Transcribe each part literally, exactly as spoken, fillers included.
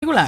Nikolaj?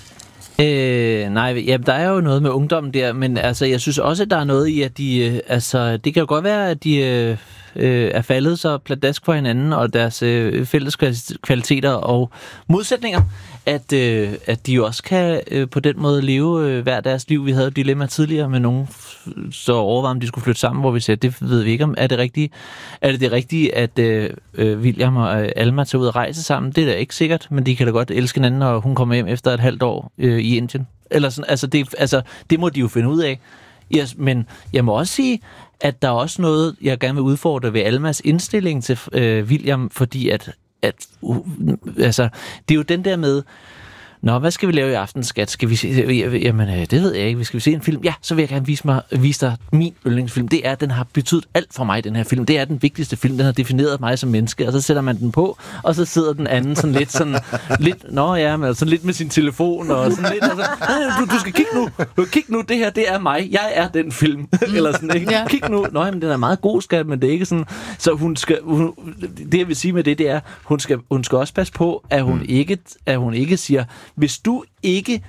Øh, nej, ja, der er jo noget med ungdommen der, men altså, jeg synes også, at der er noget i, at de, øh, altså, det kan jo godt være, at de øh, øh, er faldet så pladask for hinanden, og deres øh, fælles kvaliteter og modsætninger, at, øh, at de også kan øh, på den måde leve øh, hver deres liv. Vi havde jo dilemma tidligere med nogen, så overvejede om de skulle flytte sammen, hvor vi sagde, det ved vi ikke om. Er det rigtigt, er det, det rigtige, at øh, William og øh, Alma tager ud og rejse sammen? Det er da ikke sikkert, men de kan da godt elske hinanden, og hun kommer hjem efter et halvt år øh, i Indien. Eller sådan, altså, det, altså, det må de jo finde ud af. Yes, men jeg må også sige, at der er også noget, jeg gerne vil udfordre ved Almas indstilling til øh, William, fordi at, at uh, altså, det er jo den der med, nå, hvad skal vi lave i aften, skat? Skal vi se? Jamen, det ved jeg ikke. Vi skal vi se en film? Ja, så vil jeg gerne vise, mig, vise dig min yndlingsfilm. Det er, den har betydet alt for mig, den her film. Det er den vigtigste film. Den har defineret mig som menneske. Og så sætter man den på, og så sidder den anden sådan lidt sådan, lidt, nå ja, men sådan lidt med sin telefon, og sådan lidt, og så, du, du skal kigge nu. Du kig nu, det her, det er mig. Jeg er den film. Eller sådan, ikke? Ja. Kig nu. Nå, men den er meget god, skat, men det er ikke sådan, så hun skal, hun, det jeg vil sige med det, det er, hun skal, hun skal også passe på, at hun, mm. ikke, at hun ikke siger, hvis du ikke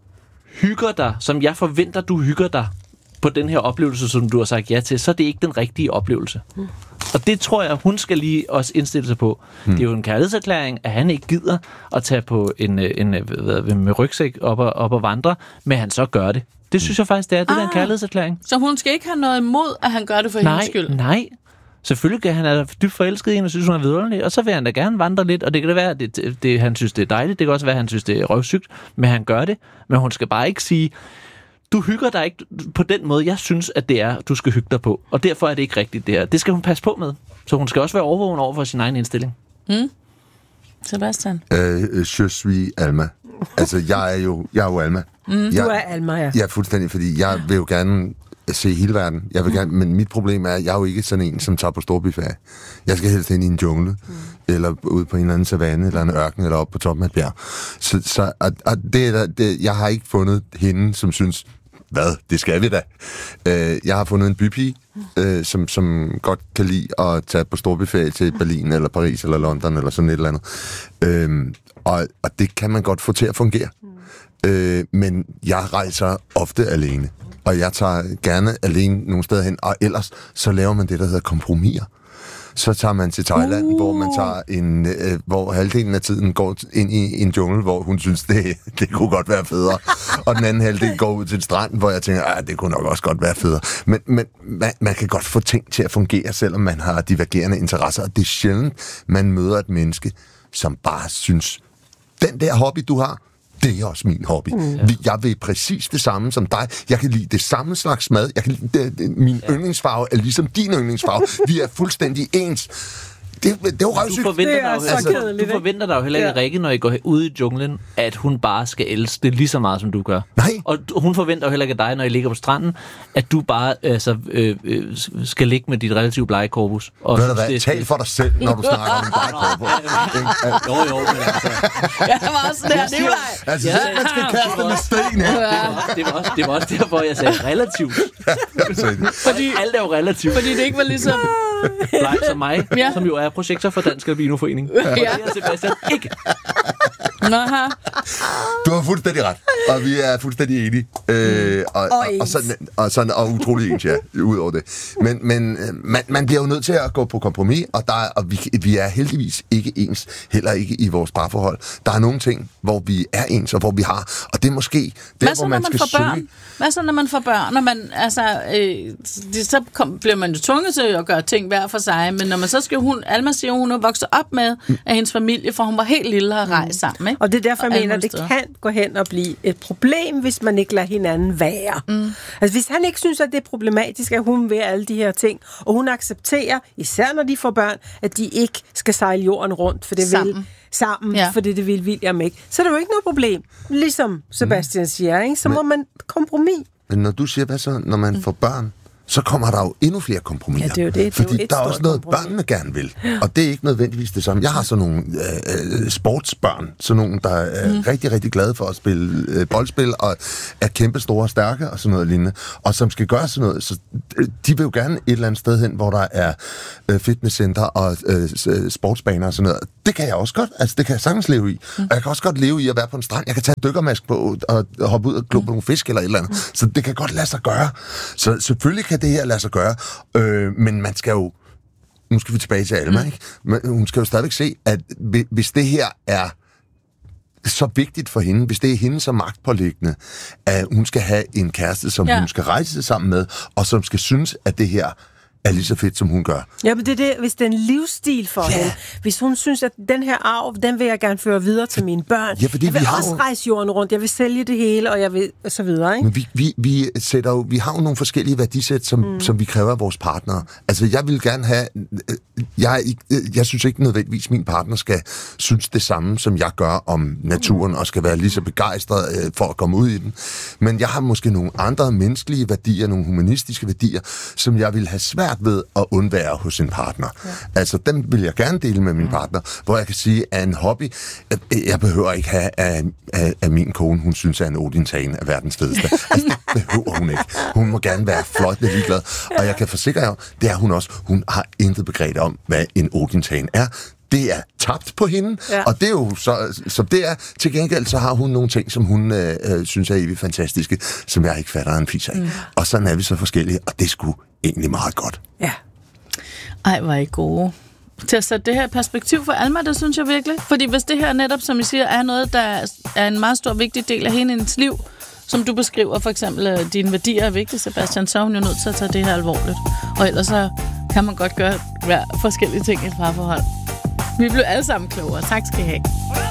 hygger dig, som jeg forventer, du hygger dig på den her oplevelse, som du har sagt ja til, så er det ikke den rigtige oplevelse. Mm. Og det tror jeg, hun skal lige også indstille sig på. Mm. Det er jo en kærlighedserklæring, at han ikke gider at tage på en, en, en med rygsæk op og, op og vandre, men han så gør det. Det synes jeg faktisk, det er. Det ah, er en kærlighedserklæring. Så hun skal ikke have noget imod, at han gør det for hendes skyld? Nej, selvfølgelig kan han er dybt forelsket i hende og synes, hun er vidunderlig, og så vil han da gerne vandre lidt, og det kan da være, at det, det, det, han synes, det er dejligt, det kan også være, at han synes, det er røvsygt, men han gør det, men hun skal bare ikke sige, du hygger dig ikke på den måde, jeg synes, at det er, du skal hygge dig på, og derfor er det ikke rigtigt, det her. Det skal hun passe på med, så hun skal også være overvågen over for sin egen indstilling. Mm. Sebastian? Øh, je suis Alma. Altså, jeg er jo, jeg er jo Alma. Mm. Jeg, du er Alma, ja. Jeg er fuldstændig, fordi jeg vil jo gerne se hele verden. Jeg vil gerne, men mit problem er, at jeg er jo ikke sådan en, som tager på storbyferie. Jeg skal helst ind i en jungle, mm. eller ud på en eller anden savanne, eller en ørken, eller op på toppen af et bjerg. Så, så og, og det, der, det, jeg har ikke fundet hende, som synes, hvad, det skal vi da. Øh, jeg har fundet en bypige, øh, som, som godt kan lide at tage på storbyferie til Berlin, eller Paris, eller London, eller sådan et eller andet. Øh, og, og det kan man godt få til at fungere. Mm. Øh, men jeg rejser ofte alene. Og jeg tager gerne alene nogle steder hen, og ellers så laver man det, der hedder kompromiser. Så tager man til Thailand, uh. hvor man tager en, øh, hvor halvdelen af tiden går ind i en jungle, hvor hun synes, det, det kunne godt være federe. Og den anden halvdel går ud til en strand, hvor jeg tænker, ah, det kunne nok også godt være federe. Men, men man, man kan godt få ting til at fungere, selvom man har divergerende interesser. Og det er sjældent, man møder et menneske, som bare synes, den der hobby, du har, det er også min hobby. Mm. Jeg vil præcis det samme som dig. Jeg kan lide det samme slags mad. Jeg kan lide, det, det, min ja. yndlingsfarve er ligesom din yndlingsfarve. Vi er fuldstændig ens. Det, det er jo røvsygt. Du forventer, dig, jo, altså, kedeligt, du forventer dig jo heller ikke, ja. Rikke, når I går ud i junglen, at hun bare skal elske det lige så meget, som du gør. Nej. Og hun forventer jo heller ikke af dig, når I ligger på stranden, at du bare altså, øh, øh, skal ligge med dit relativt blege korpus. Og ved du hvad, tal for dig selv, når du snakker om dit blege korpus. Jo, jo, men altså... Ja, det var også sådan der, Nikolaj. Altså, ja, man skal kaste med sten her. Det var, også, det var også derfor, jeg sagde relativt. Fordi alt er jo relativt. Fordi det ikke var ligesom... Bleg som mig, ja. Som jo er projekter for Dansk Albinoforening. Ja. Det er Sebastian ikke. Nå, du har fuldstændig ret, og vi er fuldstændig enige. Øh, og, og, og, og, sådan, og, sådan, og utrolig ens, ja, ud over det. Men, men man, man bliver jo nødt til at gå på kompromis, og, der, og vi, vi er heldigvis ikke ens, heller ikke i vores parforhold. Der er nogle ting, hvor vi er ens, og hvor vi har, og det er måske der, hvor man, man skal søge. Børn? Hvad så, når man får børn? Når man, altså, øh, det, så kom, bliver man jo tvunget til at gøre ting hver for sig, men når man så skal hun, Alma siger, hun er vokset op med af hendes familie, for hun var helt lille og rejst sammen, ikke? Og det er derfor, jeg mener, at det kan gå hen og blive et problem, hvis man ikke lader hinanden være. Mm. Altså, hvis han ikke synes, at det er problematisk, at hun vil alle de her ting, og hun accepterer, især når de får børn, at de ikke skal sejle jorden rundt, for det sammen. vil sammen, ja. for det, det vil William ikke. Så er det jo ikke noget problem. Ligesom Sebastian mm. siger, ikke? Så må man kompromis. Men når du siger, hvad så, når man mm. får børn, så kommer der jo endnu flere kompromiser. Ja, det er jo det. Fordi det er jo der er også noget, kompromis. børnene gerne vil. Og det er ikke nødvendigvis det samme. Jeg har sådan nogle øh, sportsbørn, sådan nogle, der er mm. rigtig, rigtig glade for at spille øh, boldspil, og er kæmpe store og stærke, og sådan noget lignende. Og som skal gøre sådan noget, så de vil jo gerne et eller andet sted hen, hvor der er øh, fitnesscenter og øh, sportsbaner og sådan noget. Det kan jeg også godt. Altså, det kan jeg sagtens leve i. Mm. Og jeg kan også godt leve i at være på en strand. Jeg kan tage en dykkermask på og hoppe ud og glo på mm. nogle fisk eller et eller andet. Mm. Så det kan godt lade sig gøre. Så selvfølgelig kan det her lade sig gøre. Øh, men man skal jo... Nu skal vi tilbage til Alma, mm. ikke? Men hun skal jo stadigvæk se, at hvis det her er så vigtigt for hende, hvis det er hende så magtpåliggende, at hun skal have en kæreste, som ja. hun skal rejse sammen med, og som skal synes, at det her er lige så fedt, som hun gør. Ja, men det er det, hvis det er en livsstil for ja. hende. Hvis hun synes, at den her arv, den vil jeg gerne føre videre til mine børn. Ja, fordi jeg vil vi har også jo... rejse jorden rundt, jeg vil sælge det hele, og jeg vil og så videre, ikke? Men vi, vi, vi, sætter jo, vi har jo nogle forskellige værdisæt, som, mm. som vi kræver af vores partnere. Altså, jeg vil gerne have... Jeg, jeg synes ikke nødvendigvis, at min partner skal synes det samme, som jeg gør om naturen, og skal være lige så begejstret øh, for at komme ud i den. Men jeg har måske nogle andre menneskelige værdier, nogle humanistiske værdier, som jeg vil have svært ved at undvære hos en partner. Ja. Altså, dem vil jeg gerne dele med min partner, hvor jeg kan sige, at en hobby, jeg, jeg behøver ikke have, at, at, at min kone, hun synes, at en Odin-tagen er verdens fedeste. Altså, det behøver hun ikke. Hun må gerne være fløjtende ligeglad. Og jeg kan forsikre jer, det er hun også. Hun har intet begreb om, hvad en Odin-tagen er. Det er tabt på hende, ja. og det er jo så, som det er. Til gengæld så har hun nogle ting, som hun øh, øh, synes er evigt fantastiske, som jeg ikke fatter en fis af. Mm. Og sådan er vi så forskellige, og det er sgu egentlig meget godt. Ja. Ej, hvor er I gode. Til at sætte det her perspektiv for Alma, det synes jeg virkelig. Fordi hvis det her netop, som I siger, er noget, der er en meget stor vigtig del af hendes liv, som du beskriver, for eksempel, at dine værdier er vigtige, Sebastian, så er hun jo nødt til at tage det her alvorligt. Og ellers så kan man godt gøre hver forskellige ting i et parforhold. Vi blev alle sammen klogere. Tak skal I have.